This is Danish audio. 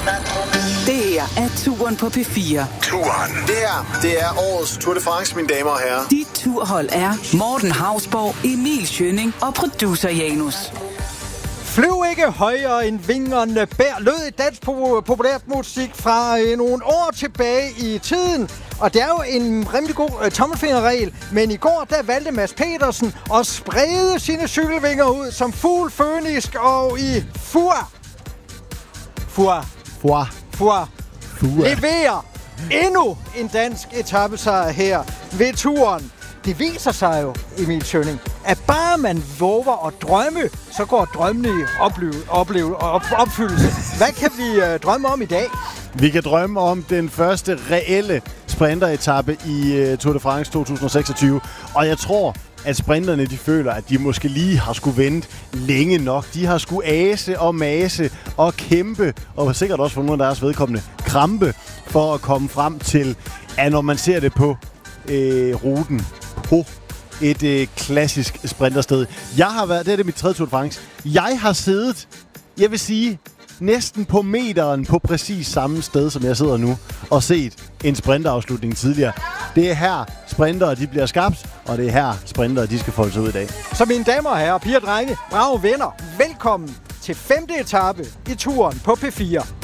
Det her er Turen på P4. Turen. Det er årets Tour de France, mine damer og herrer. Dit turhold er Morten Hausborg, Emil Schønning og producer Janus. Flyv ikke højere end vingerne bær, lød et dansk populært musik fra nogle år tilbage i tiden. Og det er jo en rimelig god tommelfingerregel. Men i går, der valgte Mads Petersen at sprede sine cykelvinger ud som fugl, fønisk og i fur. Leverer endnu en dansk etapesejr her ved turen. Det viser sig jo, Emil Schønning, at bare man våger at drømme, så går drømmene i opfyldelse. Hvad kan vi drømme om i dag? Vi kan drømme om den første reelle sprinteretappe i Tour de France 2026. Og jeg tror, at sprinterne de føler, at de måske lige har skulle vente længe nok. De har skulle ase og mase og kæmpe, og sikkert også for nogle af deres vedkommende krampe, for at komme frem til, at når man ser det på ruten på et klassisk sprintersted. Jeg har været, det er mit tredje Tour de France. Jeg har siddet, jeg vil sige, næsten på meteren på præcis samme sted, som jeg sidder nu, og set en sprinterafslutning tidligere. Det er her sprintere, de bliver skabt, og det er her sprintere, de skal folde sig ud i dag. Så mine damer og herrer, piger og drenge, brave venner, velkommen til 5. etape i turen på P4.